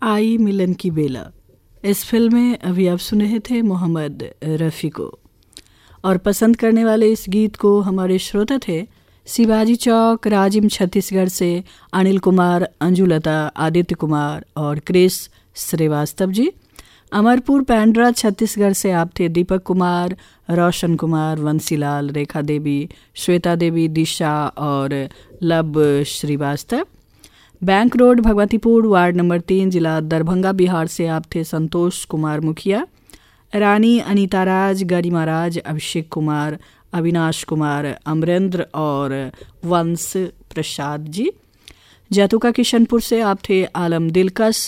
आई मिलन की बेला। इस फिल्म में अभी आप सुने थे मोहम्मद रफ़ी को। और पसंद करने वाले इस गीत को हमारे श्रोता थे शिवाजी चौक, राजिम, छत्तीसगढ़ से अनिल कुमार, अंजुलता, आदित्य कुमार और क्रिस श्रीवास्तव जी। अमरपुर, पैंड्रा, छत्तीसगढ़ से आप थे दीपक कुमार, रोशन कुमार, वंशीलाल, रेखा देवी, श्वेता देवी, दिशा और लब Srivastava. Bank road, Bhagwatipur, ward number 3, जिला दरभंगा, बिहार से आप थे संतोष कुमार मुखिया। रानी, अनीता राज, गरिमा राज, अभिषेक कुमार, अविनाश कुमार, अमरेंद्र और वंश प्रसाद जी। जैतुका किशनपुर से आप थे आलम दिलकश,